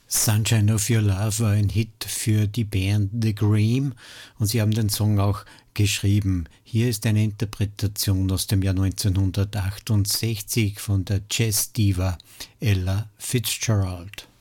Sunshine of Your Love war ein Hit für die Band The Cream und sie haben den Song auch geschrieben. Hier ist eine Interpretation aus dem Jahr 1968 von der Jazz-Diva Ella Fitzgerald.